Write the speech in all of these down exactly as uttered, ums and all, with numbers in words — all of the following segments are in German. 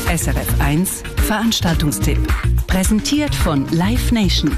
S R F eins Veranstaltungstipp. Präsentiert von Live Nation.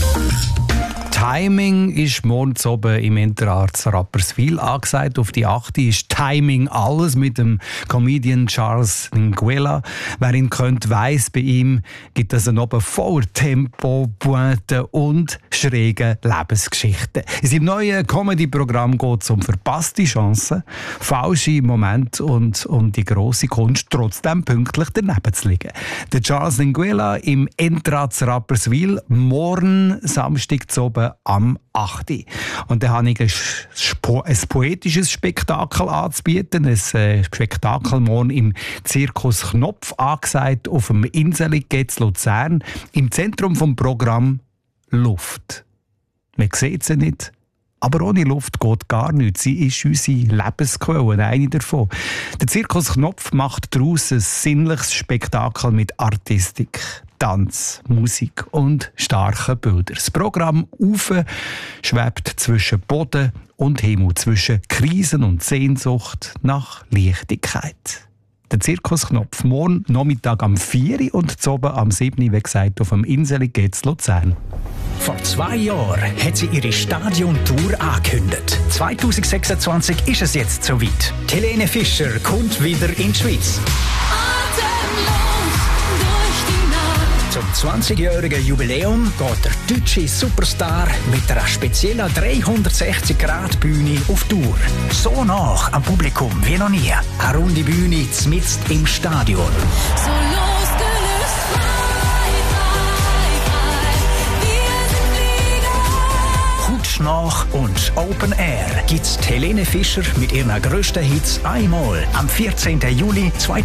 Timing ist morgen oben im Enterarzt Rapperswil angesagt. Auf die achte ist Timing alles mit dem Comedian Charles Nguela. Wer ihn kennt, weiss, bei ihm gibt es einen oben voller Tempo, Pointe und schräge Lebensgeschichten. In seinem neuen Comedy-Programm geht es um verpasste Chancen, falsche Momente und um die grosse Kunst, trotzdem pünktlich daneben zu liegen. Der Charles Nguela im Enterarzt Rapperswil, morgen Samstag zu oben am achten Und dann habe ich ein, Sp- ein poetisches Spektakel anzubieten. Ein äh, Spektakel morgen im Zirkus Knopf angesagt auf dem Inseligetz Luzern. Im Zentrum des Programms Luft. Man sieht sie nicht, aber ohne Luft geht gar nichts. Sie ist unsere Lebensquelle, eine davon. Der Zirkus Knopf macht daraus ein sinnliches Spektakel mit Artistik, Tanz, Musik und starken Bildern. Das Programm «Ufe» schwebt zwischen Boden und Himmel, zwischen Krisen und Sehnsucht nach Leichtigkeit. Der Zirkusknopf morgen Nachmittag am vier Uhr und zu oben am sieben Uhr, wie gesagt, auf dem Inseligetz Luzern. Vor zwei Jahren hat sie ihre Stadiontour angekündigt. zwanzig sechsundzwanzig ist es jetzt soweit. Helene Fischer kommt wieder in die Schweiz. Zum zwanzigjährigen Jubiläum geht der deutsche Superstar mit einer speziellen dreihundertsechzig Grad Bühne auf Tour. So nah am Publikum wie noch nie. Eine runde Bühne mitten im Stadion. So losgelöst, frei, frei, frei. Wir sind Flieger. Hautnah und Open Air gibt's Helene Fischer mit ihren grössten Hits einmal am vierzehnten Juli zweitausendachtzehn.